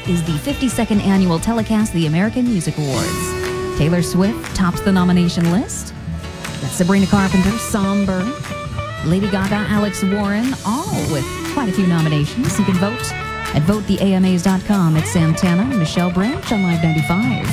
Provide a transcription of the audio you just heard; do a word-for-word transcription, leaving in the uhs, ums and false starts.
is the fifty-second annual telecast of the American Music Awards. Taylor Swift tops the nomination list. That's Sabrina Carpenter, Somber, Lady Gaga, Alex Warren, all with quite a few nominations. You can vote at vote the A M As dot com. It's Santana, Michelle Branch on Live ninety-five.